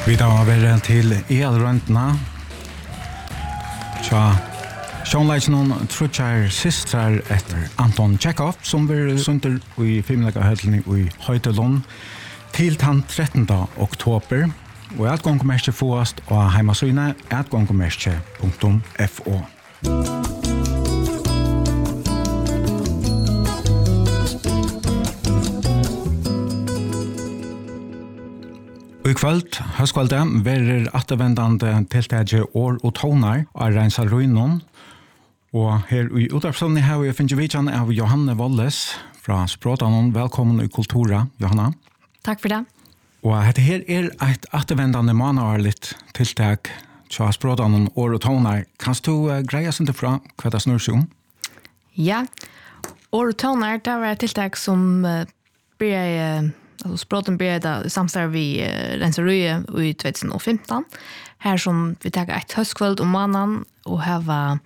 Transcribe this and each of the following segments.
Vi da var til elrøntene. Så Sjånleis noen trutjar systrar etter Anton Chekhov, som blir sunder i filmlega høytling i Høytelund til den 13. oktober. Og atgångkommerske fåast og heimasøyne atgångkommerske.fo. I kvöld, høstkvöldet, verer attervendande tiltaget år og tonar av Reinsa Ruinon. Og her i utdragsavnet har vi finnet vidtjen av Johanne Walles fra Språdanon. Velkommen i Kultura, Johanna. Takk for det. Og dette her et attervendande månedlig tiltak til Språdanon år og tonar. Kan du greie seg fra hva det snur seg om? Ja, år og tonar, det var et tiltak som ble alltså Språten började i samstarv vid Reinsa Ruinon i 2015. Här som vi tar ett höstkväll om månaden och här var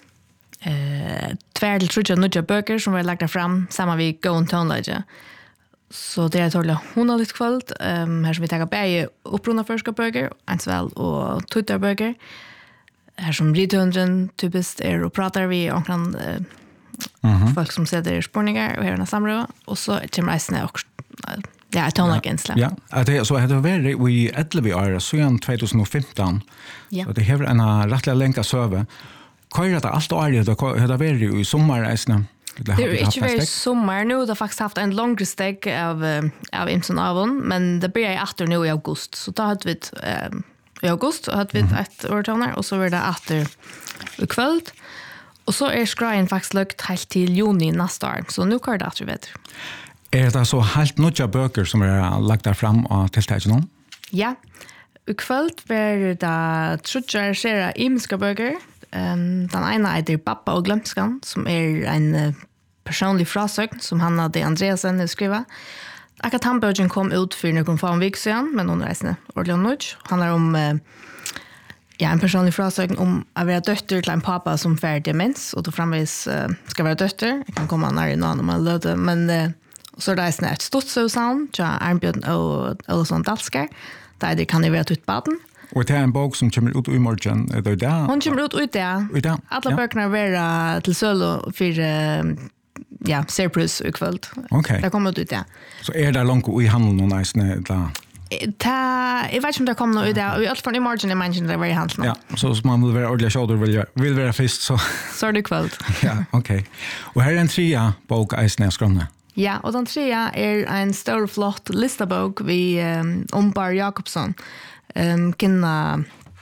tvär till trutja nudja böcker som var lagda fram samma vid Go and Tonelage. Så det är tåliga hundalligt kvällt. Här som vi tar bäge upprunna förska böcker, ansväl och tuttarböcker. Här som ridhundren typiskt är och pratar vi omkring folk som sätter spårningar och här samråd. Och så kommer reisene också. Ja, tonlaggensla. Ja, så det har vært i 11 år, siden 2015. Ja. Og det har en rettelig lenka søve. Hva det alt året? Det har vært i sommerreisene? Det har ikke vært i sommer. Nå har det faktisk haft en långre steg av Imsen Avon, men det blir etter nå i august. Så da hadde vi i august hadde vi et åretoner, og så var det etter i kveld. Og så skreien faktisk løgt helt til juni neste år, så nå kan det etter bedre. Det så helt nødja bøker som lagt der fram av tiltaket nå? Ja. I kveld var det trutjar skjera imiska bøker. Den ene heter Pappa og Glömskan, som en personlig frasøgn som Hanna D. Andreasen skriva. Akkurat han bøken kom ut for noen få vik siden, men noen reisende ordentlig nødj. Handlar om en personlig frasøgn om å være døtter til en pappa som får demens, og då framvis skal være døtter. Jeg kan komme nær i noen om man løter, men så det et stodshusavn til Arnbjørn og Olsson Dalskar, der det kan være ut baden. Og det en bok som kommer ut i morgen, er det det? Hun kommer ut det. Alle bøkene er til sølo for Serprus i kveld. Okay. Det kommer ut det. Så det langt i handelen og næsene? Jeg vet ikke om det kommer noe ut det. Og i alt fall i morgen er menneskene det var i handelen. Ja, så man vil være ordentlig kjøder, vil være først. Så det kveld. Ja, ok. Og her en tredje bok eisene skrønne. Ja, og den tredje en stor flott listabok vi Bar Jakobsson. Kinna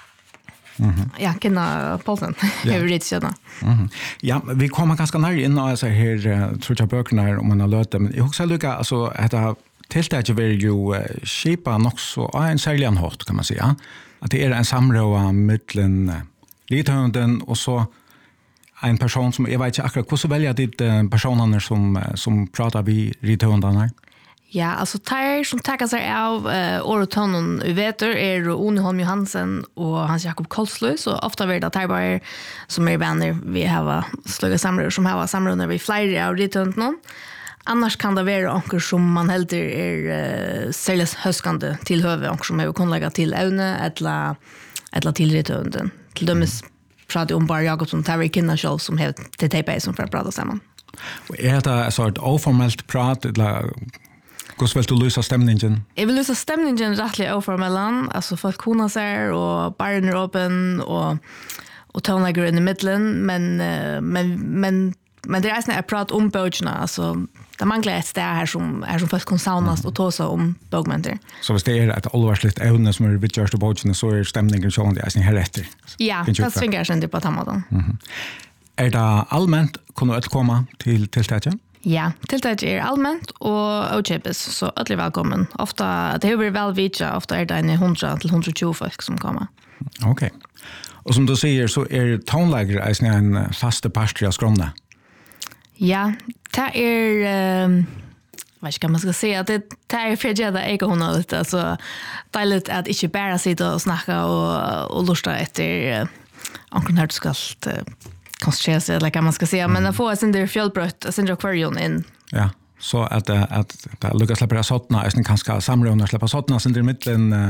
Paulsen. Ja, vi kommer ganske nær inn av disse her tror jeg bøkene om man har løte, men jeg husker lykke, altså, dette tiltaket vil jo skipa nok så av en særlig anhått, kan man si, at det en samråd mellom lidhønden og så en person som, jeg vet ikke akkurat, hvordan velger ditt personene som prater vi ridhundene? Ja, altså tar som takker seg av åretonen i veter Oni Holm Johansen og Hans Jakob Kolslu, så ofte er det tar bare som venner vi har slugget samråd, som har samråd vi flere av ridhundene. Annars kan det være onker som man helder særlig høskende til høve, onker som har kunnet legge til evne eller til ridhunden. Til dømes pratar om Bar Jakobsson, det var kvinnan själv som har till tejpa som för att prata samman. Är det en sort oformellt prat eller hur vill du lösa stämningen? Jag vill lösa stämningen rättligt oformellan, alltså folk konar sig och baren är öppen och tonlägger in i mitten, men det är en prat om bögerna, alltså det manglar ett ställe här som folk kan saunas och tåsa om bögmenter. Så hvis det ett allvarsligt ämne som vidgörs till bögerna så stämningen så det här rätter? Ja, det svingar sig inte på tammaden. Det allmänt kunna att komma till tilltaget? Ja, tilltaget allmänt och ochepes så alla välkommen. Ofta det är väl vidja, ofta det en 100 till 120 folk som kommer. Okej. Och som du säger så tonlägger en fasta pastor av skromna. Ja, det vad ska man ska säga det fredjada egohonalt alltså deiligt att inte bara sitta och snacka och lusta efter onkel hört skalt koncentrera sig eller kan man ska säga men att få sin där fjällbrött sin akvarium in. Ja. Så att det lyckas släppa sådana, kanske samrådna släppa sådana sen i mitten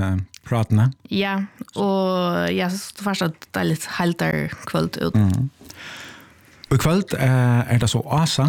pratene. Ja, og jeg først at det litt helter kvöld ut. Og i kvöld det så Asa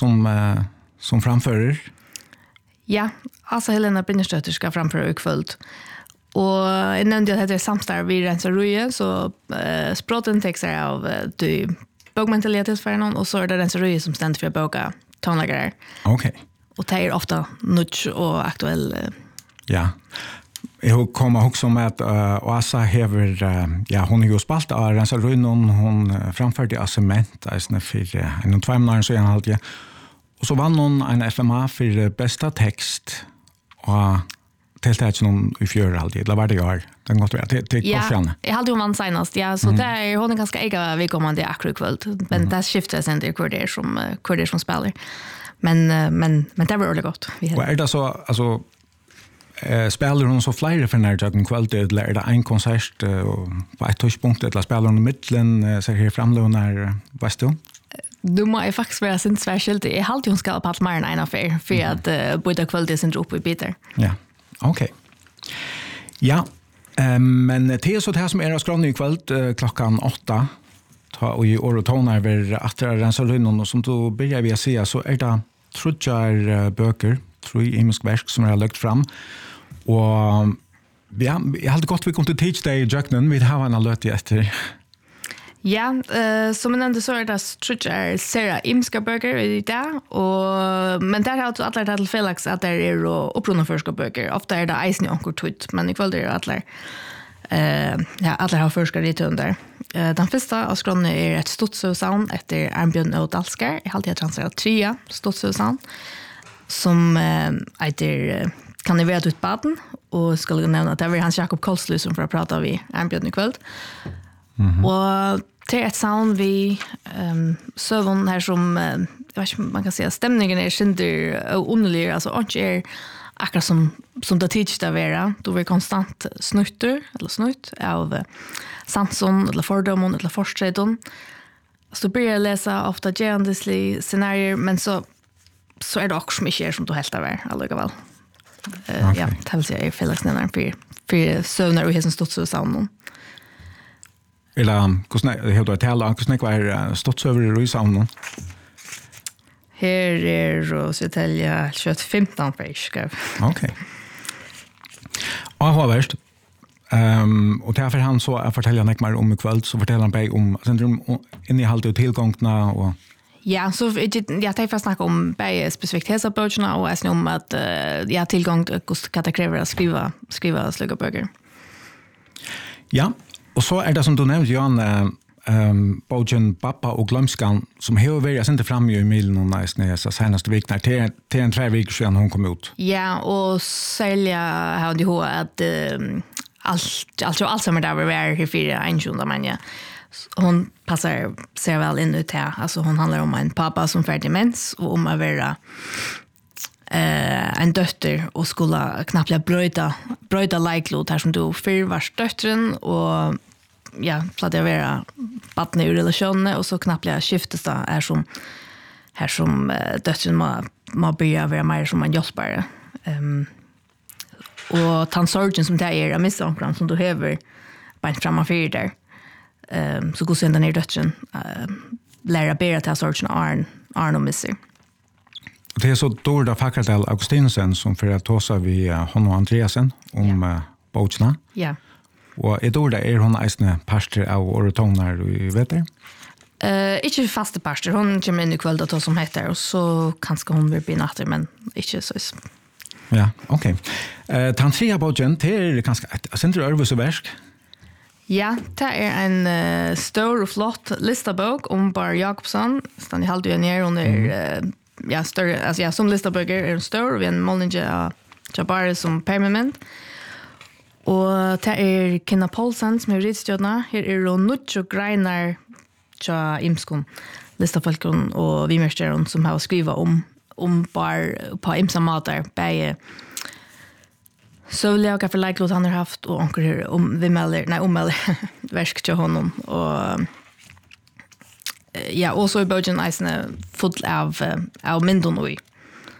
som framfører? Ja, Asa Helena Brynnerstøtter skal framføre i kvöld. Og jeg nevnte at det samstarv vi renser røye, så språten tek seg av de bogmentalitetsfærene, og så det renser røye som stendt for å boka tonlagere. Ok. Og det ofta nudge og aktuell. Ja. Jeg kommer også om at Asa hever, hun jo spalt av renser røye, hun framførte av sement, for noen 2 måneder så gjerne alltid. Og så vann hun en FMA for bästa text, og tiltaket noen i fjør alltid, eller var det jeg har? Den gått til korsjane. Ja, jeg hadde jo vann senast, ja, så hun ganske ega vidkommende akkurat kvöld, men det skifter sen til hvor det som spiller. Men det var veldig godt. Og det så, altså, spiller hun så flere for nærmere kvöld, eller det en konsert på et tørspunkt, eller spiller hun i midtelen, så her fremlåner, vet du? Du må jeg faktisk være sin sværskilt. Jeg halte hun skal på alt mer enn en affær, for at både kvöld er sin drop i biter. Ja. Okej. Ja, men det så det som av skrånning i kvöld klockan 8 och i år och tonar över att rensa rynnon, och som du börjar vi säga så det trutjar böcker, 3 imisk verk som har lagt fram. Och ja, jag hade gott vi kom till teach day Jacknon, vi har en löt efter. Ja, som jag nämnde så det trutjar Sarah imska böcker i det, men där har alla det till Felix att det är upprunna förska böcker. Ofta är det eisen i onkel tut, men ikväll är det alla alla har förska lite under. Den första av skrånne är ett Stotshussound efter Arnbjørn och Dalskar. Jag har alltid transerat 3 Stotshussound som heter kan ni vara ut baden, och skulle nämna att det var Hans Jakob Kolslu som för att prata vi Arnbjørn ikväll. Och det är ett sound vi sövon här som jag vet inte man kan säga stämningen är synder underlig, alltså inte akkurat som det tidigare vara, då vi konstant snutt av sanson eller fördomon eller forskredon. Så börjar jag läsa ofta gerandisli scenarier, men så är det också mycket som du helt av är alldeles. Ja, det vill säga fällesnämnaren för sövnar och hesen stått så sound. Eller hur du talar, hur var ståttsöver i saunan? Här är så tälja 15 page. Okej. Och vad värst? Och därför han så att fortälja nek mer om ikväll, så fortäljer han bei om innehållet och tillgångna och ja, så jag tar fast snacka om bei specifikt hesa böckerna och är om att jag tillgång till hur det kräver att skriva sluga böcker. Ja. Och så det som du nämnde, Jan, bogen Pappa och Glömskan, som har varit inte framme i milen och nästan så senaste veckan till en 3 veckor sedan hon kom ut. Ja, och sälja har det ju att allt som där var här för en sjunde man ja. Hon passar sig väl in ut här. Alltså hon handlar om en pappa som får demens och om att vara en dotter och skulle knappt bröda likelot här som du för vars dottern och ja, plattade vara barn i relationen och så knappt skiftes det här som dottern må börja vara mer som en hjälpare. Och tansorgen som det är missankran som du häver bara framför där. Så går sen den ner dottern lära bära till sorgen Arno misser. Det är så Dorda Fackardal Augustinsen som för att tåsa vi hon och Andreasen om botsna. Ja. Och Dorda hon eisne pastor av oratoner i vet det? Inte fasta pastor. Hon kommer in i kväll då som heter och så kanske hon vill bli natter men inte så. Ja, okej. Tantria bogen det kanske center över så värsk. Ja, det är en stor och flott listabok om Bar Jakobsson. Stan i halvdelen ner under ja, större, alltså ja, som listaböcker är stor, vi har en målninge av Jabari som permanent. Och det är Kina Paulsen som är ritstödna. Här är det nutt och greinar tja imskon listafolkon och vimersteron som har skrivit om bar på imsa matar, bäge sövliga för likelot han har haft och onker om versk till honom och ja, och så är bogen eisne full av myndon och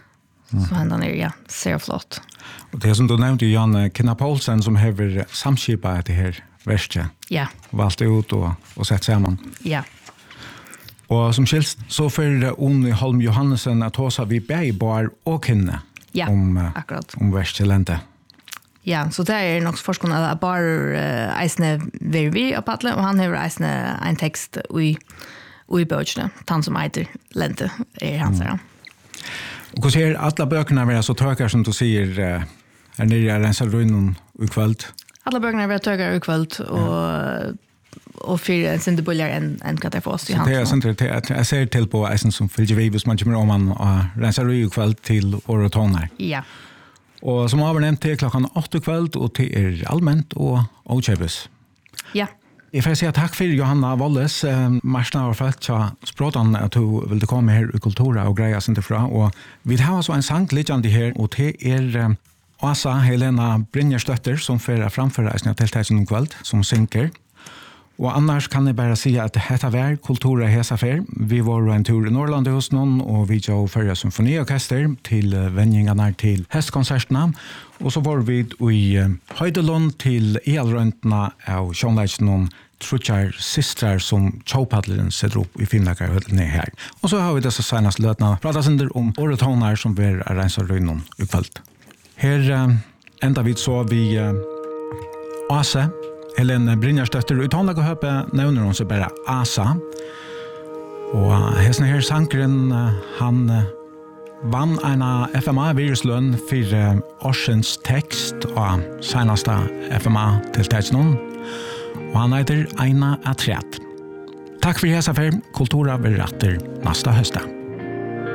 Så han ja, ser flott. Och det som du nämnde Jan Kina Paulsen som har samskipat det här verset. Ja. Valt ut och sett samman. Ja. Och som skilt så för Onni Holm Johannesen att hos vi bäbar och Kina. Ja, akkurat. Om verset. Ja, så det är nog forskning att bara eisne vi och Patle och han har eisne en text i böckerna, tant som heter Lente är hans där. Och hur ser alla böckerna vara så tökar som du säger är nere i Rensar Ruinen i kväll? Alla böckerna vara tökar i kväll och för en syndebuller en katafos i hans. Det är jag ser till på eisen som följer vi hvis man kommer om man Rensar Ruinen i kväll till Åretonar. Ja. Och som har nämnt till klockan 8 kväll och till allmänt och okäbes. Ja. Jag får säga tack för Johanna Walles, Marsna och fällt så språtan att du ville komma här i kultura och greja sig ifrån. Och vi har så en sang liggande här och det är Asa Helena Brynjarsdotter som för framföra sina tilltägen kväll som synker. Och annars kan jag bara säga att detta var kultura hesafer. Vi var en tur i Norrland hos någon och vi tog förra symfoniorkester till vändningarna till hästkonserterna. Och så var vi i Höjdelund till elröntorna av Sjönleisen Trutjar systrar som Tjaupadlen sätter upp i Finnlakarhölden här. Och så har vi dessa senaste lötna pratat om Åretonar som vi är Rensar Ruinen i kväll. Här ända vi så vi Asa Helena Brynjarsdotter i tonlag och höpe nämner hon sig bara Asa. Och häsna här sankren han vann en FMA-viruslön för årsens text och senaste FMA-tilltätsnån. Och han heter Aina Atret. Tack för hela affär. Kultura blir rätter nästa hösta.